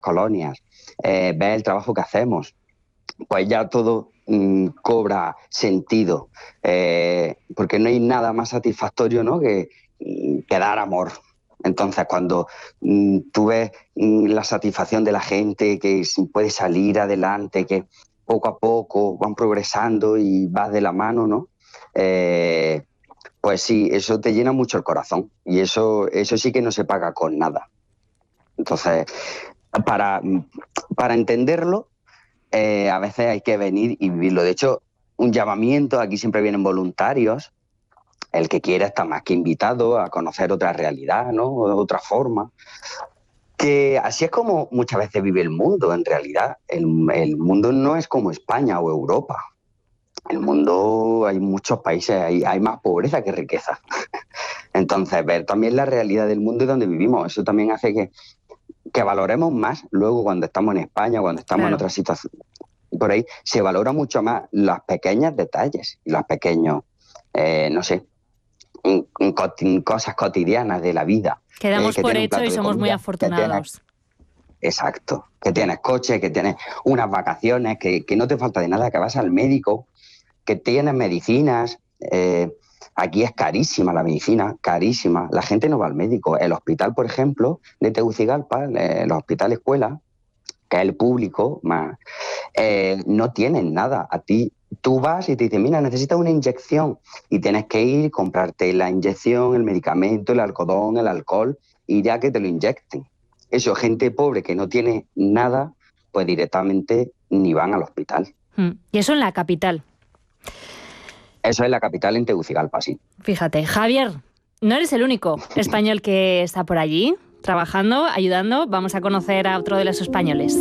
colonias, ves el trabajo que hacemos, pues ya todo cobra sentido, porque no hay nada más satisfactorio, ¿no?, que dar amor. Entonces, cuando tú ves la satisfacción de la gente, que puede salir adelante, que poco a poco van progresando y vas de la mano, ¿no? Pues sí, eso te llena mucho el corazón, y eso sí que no se paga con nada. Entonces, para entenderlo, a veces hay que venir y vivirlo. De hecho, un llamamiento, aquí siempre vienen voluntarios, el que quiera está más que invitado a conocer otra realidad, ¿no?, otra forma. Que así es como muchas veces vive el mundo, en realidad. El mundo no es como España o Europa. El mundo, hay muchos países, hay más pobreza que riqueza. Entonces, ver también la realidad del mundo y donde vivimos, eso también hace que valoremos más luego cuando estamos en España, cuando estamos en otras situaciones. Por ahí se valora mucho más los pequeños detalles, los pequeños, no sé, cosas cotidianas de la vida. Quedamos por hecho y somos muy afortunados. Exacto, que tienes coche, que tienes unas vacaciones, que no te falta de nada, que vas al médico, que tienes medicinas. Aquí es carísima la medicina, carísima. La gente no va al médico. El hospital, por ejemplo, de Tegucigalpa, el hospital escuela, que es el público, no tienen nada. A ti, tú vas y te dicen, mira, necesitas una inyección, y tienes que ir, comprarte la inyección, el medicamento, el algodón, el alcohol, y ya que te lo inyecten. Eso, gente pobre que no tiene nada, pues directamente ni van al hospital. Y eso en la capital. Eso es la capital, en Tegucigalpa, sí. Fíjate, Javier, no eres el único español que está por allí, trabajando, ayudando. Vamos a conocer a otro de los españoles.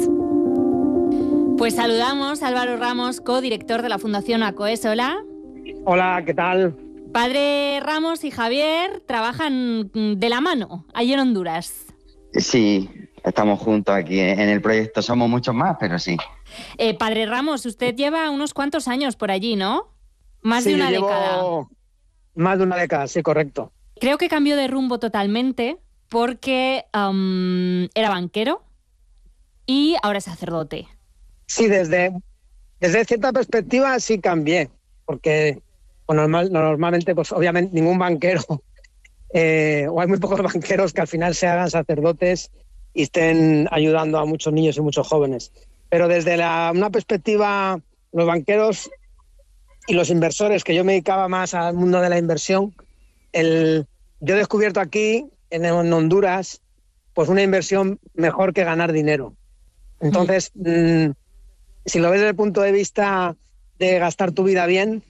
Pues saludamos a Álvaro Ramos, codirector de la Fundación ACOES. Hola. Hola, ¿qué tal? Padre Ramos y Javier trabajan de la mano allí en Honduras. Sí, estamos juntos aquí en el proyecto. Somos muchos más, pero sí. Padre Ramos, usted lleva unos cuantos años por allí, ¿no? Más de una década. Más de una década, sí, correcto. Creo que cambió de rumbo totalmente porque era banquero y ahora es sacerdote. Sí, desde cierta perspectiva sí cambié, porque normalmente, pues obviamente ningún banquero, o hay muy pocos banqueros que al final se hagan sacerdotes y estén ayudando a muchos niños y muchos jóvenes. Pero desde una perspectiva, los banqueros y los inversores, que yo me dedicaba más al mundo de la inversión, yo he descubierto aquí, en Honduras, pues una inversión mejor que ganar dinero. Entonces, si lo ves desde el punto de vista de gastar tu vida bien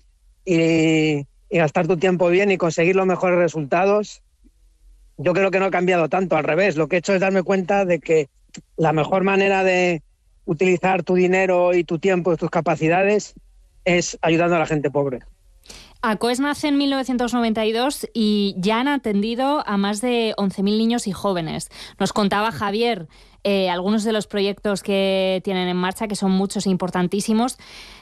y gastar tu tiempo bien y conseguir los mejores resultados, yo creo que no he cambiado tanto. Al revés, lo que he hecho es darme cuenta de que la mejor manera de utilizar tu dinero y tu tiempo y tus capacidades es ayudando a la gente pobre. ACOES nace en 1992 y ya han atendido a más de 11.000 niños y jóvenes. Nos contaba Javier algunos de los proyectos que tienen en marcha, que son muchos e importantísimos.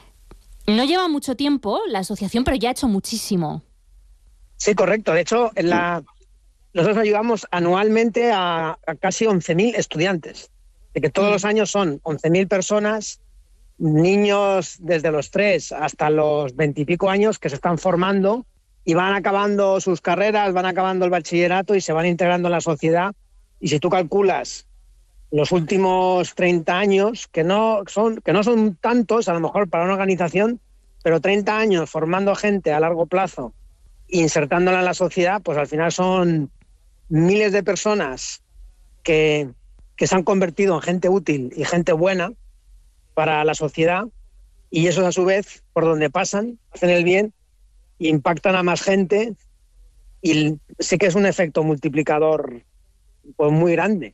No lleva mucho tiempo la asociación, pero ya ha hecho muchísimo. Sí, correcto. De hecho, nosotros ayudamos anualmente a casi 11.000 estudiantes. De que todos los años son 11.000 personas, niños desde los 3 hasta los 20 y pico años, que se están formando y van acabando sus carreras, van acabando el bachillerato y se van integrando en la sociedad. Y si tú calculas los últimos 30 años, que no son tantos a lo mejor para una organización, pero 30 años formando gente a largo plazo, insertándola en la sociedad, pues al final son miles de personas que se han convertido en gente útil y gente buena para la sociedad, y eso a su vez, por donde pasan, hacen el bien e impactan a más gente, y sí que es un efecto multiplicador pues muy grande.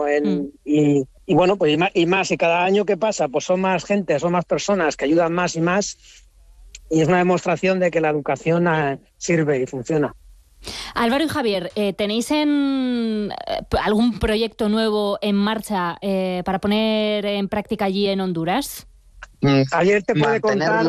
Y bueno, pues y más, y cada año que pasa, pues son más gente, son más personas que ayudan más y más, y es una demostración de que la educación sirve y funciona. Álvaro y Javier, ¿tenéis algún proyecto nuevo en marcha para poner en práctica allí en Honduras? Javier te puede contar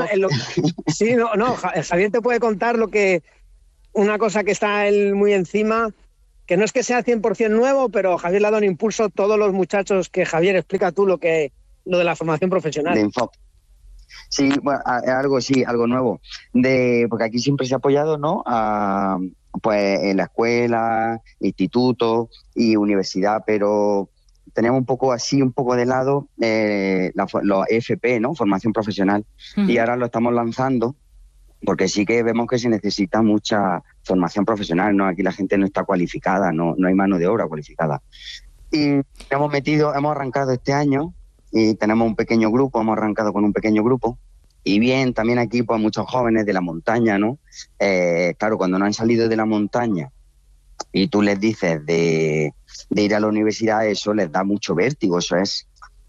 Javier te puede contar una cosa que está él muy encima, que no es que sea 100% nuevo, pero Javier le ha dado un impulso a todos los muchachos que, Javier, explica tú lo de la formación profesional. De enfoque. Sí, bueno, algo nuevo. Porque aquí siempre se ha apoyado, ¿no? Pues en la escuela, instituto y universidad, pero tenemos un poco de lado los FP, ¿no? Formación profesional. Uh-huh. Y ahora lo estamos lanzando porque sí que vemos que se necesita mucha formación profesional, ¿no? Aquí la gente no está cualificada, no hay mano de obra cualificada. Y hemos arrancado este año y tenemos hemos arrancado con un pequeño grupo. Y bien, también aquí pues muchos jóvenes de la montaña, ¿no? Claro, cuando no han salido de la montaña y tú les dices de ir a la universidad, eso les da mucho vértigo, eso es...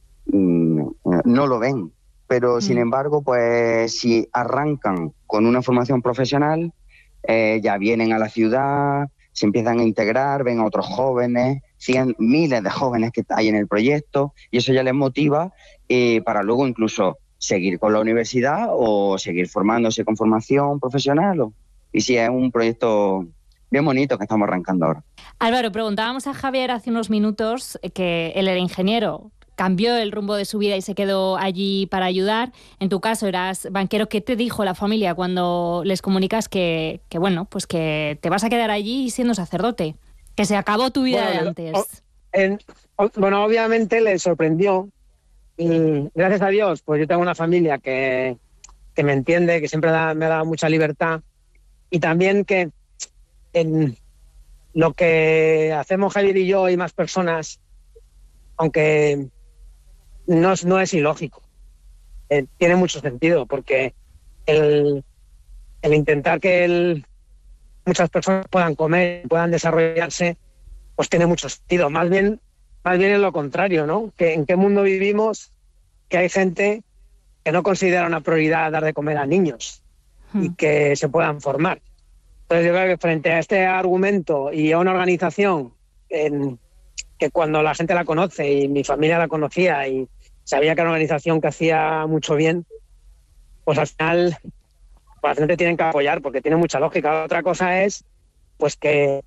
no lo ven. Pero, sin embargo, pues si arrancan con una formación profesional, ya vienen a la ciudad, se empiezan a integrar, ven a otros jóvenes, miles de jóvenes que hay en el proyecto, y eso ya les motiva para luego incluso seguir con la universidad o seguir formándose con formación profesional. Y sí, es un proyecto bien bonito que estamos arrancando ahora. Álvaro, preguntábamos a Javier hace unos minutos que él era ingeniero, cambió el rumbo de su vida y se quedó allí para ayudar. En tu caso eras banquero. ¿Qué te dijo la familia cuando les comunicas que bueno, pues que te vas a quedar allí siendo sacerdote? Que se acabó tu vida de antes. Bueno, obviamente les sorprendió. Y gracias a Dios, pues yo tengo una familia que me entiende, que siempre me ha dado mucha libertad. Y también que en lo que hacemos Javier y yo y más personas, aunque no es ilógico, tiene mucho sentido, porque el intentar que muchas personas puedan comer, puedan desarrollarse, pues tiene mucho sentido. Más bien es lo contrario, ¿no? Que en qué mundo vivimos, que hay gente que no considera una prioridad dar de comer a niños y que se puedan formar. Entonces yo creo que frente a este argumento y a una organización que cuando la gente la conoce, y mi familia la conocía y sabía que era una organización que hacía mucho bien, pues al final pues la gente tiene que apoyar porque tiene mucha lógica. Otra cosa es pues que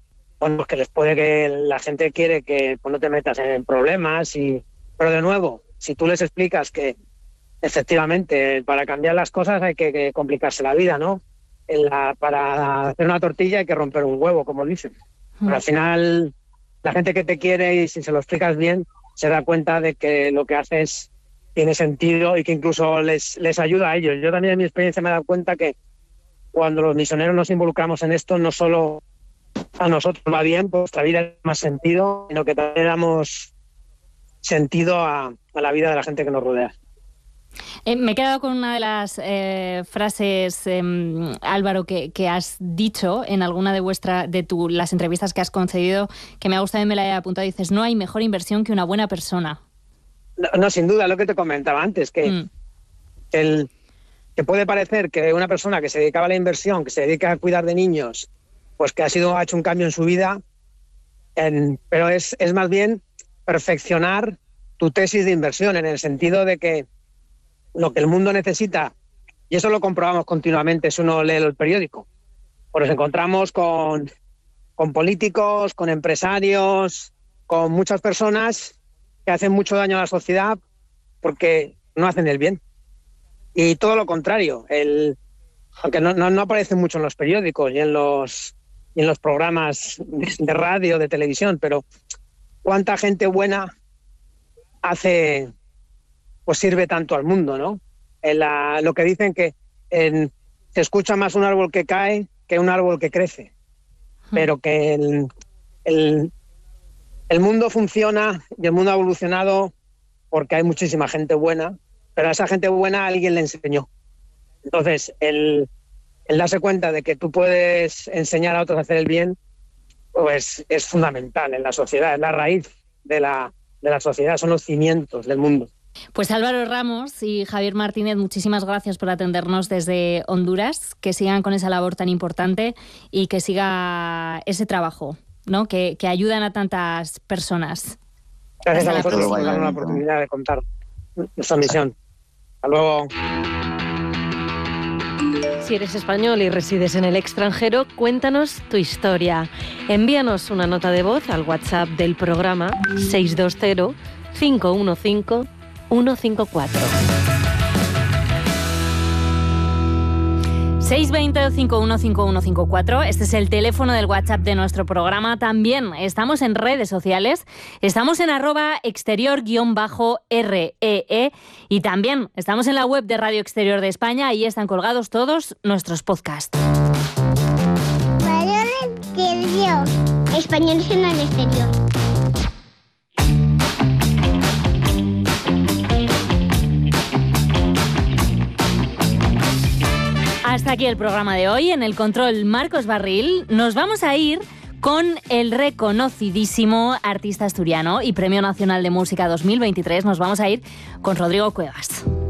la gente quiere que pues, no te metas en problemas, pero de nuevo, si tú les explicas que efectivamente para cambiar las cosas hay que complicarse la vida, ¿no? Para hacer una tortilla hay que romper un huevo, como dicen. Pero al final la gente que te quiere, y si se lo explicas bien, se da cuenta de que lo que haces tiene sentido y que incluso les ayuda a ellos. Yo también en mi experiencia me he dado cuenta que cuando los misioneros nos involucramos en esto, no solo a nosotros va bien, pues nuestra vida tiene más sentido, sino que también damos sentido a la vida de la gente que nos rodea. Me he quedado con una de las frases, Álvaro, que has dicho en alguna de las entrevistas que has concedido, que me ha gustado y me la he apuntado. Dices, no hay mejor inversión que una buena persona. No, sin duda, lo que te comentaba antes, que puede parecer que una persona que se dedicaba a la inversión, que se dedica a cuidar de niños, pues que ha hecho un cambio en su vida, pero es más bien perfeccionar tu tesis de inversión, en el sentido de que lo que el mundo necesita, y eso lo comprobamos continuamente si uno lee el periódico, pues nos encontramos con políticos, con empresarios, con muchas personas que hacen mucho daño a la sociedad porque no hacen el bien. Y todo lo contrario, aunque no aparece mucho en los periódicos y en los programas de radio, de televisión, pero cuánta gente buena pues sirve tanto al mundo, ¿no? Lo que dicen que se escucha más un árbol que cae que un árbol que crece, pero que el mundo funciona y el mundo ha evolucionado porque hay muchísima gente buena, pero a esa gente buena alguien le enseñó. Entonces, el darse cuenta de que tú puedes enseñar a otros a hacer el bien, pues es fundamental en la sociedad, es la raíz de la sociedad, son los cimientos del mundo. Pues Álvaro Ramos y Javier Martínez, muchísimas gracias por atendernos desde Honduras, que sigan con esa labor tan importante y que siga ese trabajo, ¿no? Que ayudan a tantas personas. Gracias a vosotros por darnos la oportunidad de contar nuestra misión. Hasta luego. Si eres español y resides en el extranjero, cuéntanos tu historia. Envíanos una nota de voz al WhatsApp del programa 620-515-154. 620-515154, este es el teléfono del WhatsApp de nuestro programa. También estamos en redes sociales, estamos en @exterior_REE y también estamos en la web de Radio Exterior de España, ahí están colgados todos nuestros podcasts. Radio Exterior, españoles en el exterior. Hasta aquí el programa de hoy. En el control, Marcos Barril. Nos vamos a ir con el reconocidísimo artista asturiano y Premio Nacional de Música 2023. Nos vamos a ir con Rodrigo Cuevas.